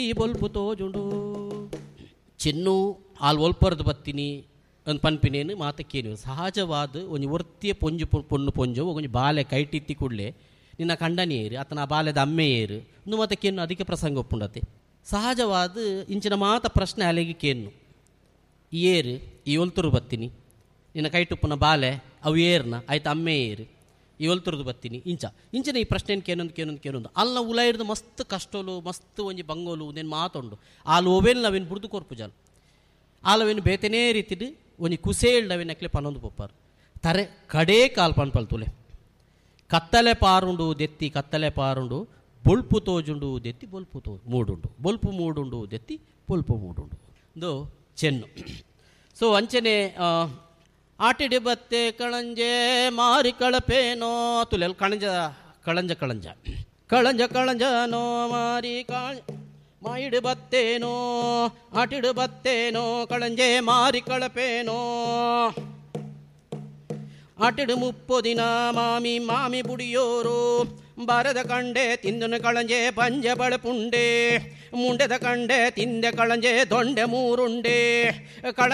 ಈ ಬೊಲ್ಪು ತೋಜುಂಡು ಚೆನ್ನು ಆಲ್ ಒಲ್ಪರ್ದು ಬತ್ತಿನಿ ಒಂದು ಪನ್ಪಿನೇನು ಮಾತಕ್ಕೇನು ಸಹಜವಾದ ಒಂದು ವರ್ತಿಯ ಪೊಂಜು ಪೊಣ್ಣು ಪೊಂಜು ಒಂದು ಬಾಲೆ ಕೈಟಿತ್ತಿ ಕೂಡಲೇ ನಿನ್ನ ಕಂಡನಿ ಏರು ಆತನ ಬಾಲ್ಯದ ಅಮ್ಮೆ ಏರು ಇನ್ನು ಮಾತಕ್ಕೇನು ಅದಕ್ಕೆ ಪ್ರಸಂಗ ಒಪ್ಪುಂಡತೆ ಸಹಜವಾದ ಇಂಚಿನ ಮಾತ ಪ್ರಶ್ನೆ ಅಲೆಗೆ ಕೇನು ಏರು ಈ ಒಲ್ತುರು ಬತ್ತೀನಿ ನಿನ್ನ ಕೈಟುಪ್ಪನ ಬಾಲೆ ಅವು ಏರ್ನ ಆಯ್ತು ಅಮ್ಮೆ ಏರು ಈ ಒಲ್ತುರ್ದು ಬತ್ತೀನಿ ಇಂಚಿನ ಈ ಪ್ರಶ್ನೆ ಕೇನೊಂದು ಅಲ್ಲ ಉಲ ಹಿಡ್ದು ಮಸ್ತ್ ಕಷ್ಟೋಲು ಮಸ್ತ್ ಒಂಜಿ ಬಂಗೋಲು ನೀನು ಮಾತೊಂಡು ಆಲು ಓವೇನು ನಾವೇನು ಬುಡ್ದು ಕೊರ್ಪು ಜನ ಆಲವೇನು ಬೇತನೇ ರೀತಿಡು ಒಂಜಿ ಕುಸೇಳ್ ನಾವೇನು ಅಕ್ಲೆ ಪನ್ನೊಂದು ಪೊಪ್ಪಾರು ತರೆ ಕಡೇ ಕಾಲ್ ಪನ್ಪಲ್ತುಲೆ ಕತ್ತಲೆ ಪಾರುಂಡು ದೆತ್ತಿ ಕತ್ತಲೆ ಪಾರುಂಡು ಬೊಲ್ಪು ತೋಜುಂಡು ದೆತ್ತಿ ಬೊಲ್ಪು ಮೂಡುಂಡು ಬೊಲ್ಪು ಮೂಡುಂಡು ದೆತ್ತಿ ಬೊಲ್ಪು ಮೂಡುಂಡು ಇದು ಚೆನ್ನು. ಸೊ ಅಂಚನೆ ಆಟಿಡಿ ಬತ್ತೆ ಕಳಂಜೆ ಮಾರಿ ಕಳಪೇನೋ ತುಲೆಲ್ ಕಳಂಜ ಕಳಂಜ ಕಳಂಜ ಕಳಂಜ ಕಳಂಜನೋ ಮಾರಿ ಮಾಯಿಡು ಬತ್ತೇನೋ ಆಟಿಡು ಬತ್ತೇನೋ ಕಳಂಜೆ ಮಾರಿ ಕಳಪೇನೋ ಆಟಿಡು ಮುಪ್ಪು ದಿನ ಮಾಮಿ ಮಾಮಿ ಬುಡಿಯೋರು ಬರದ ಕಂಡೆ ತಿಂದನು ಕಳಂಜೆ ಪಂಜೆ ಬಳಪುಂಡೆ ಮುಂಡೆದ ಕಂಡೆ ತಿಂದೆ ಕಳಂಜೆ ದೊಂಡೆ ಮೂರುಂಡೆ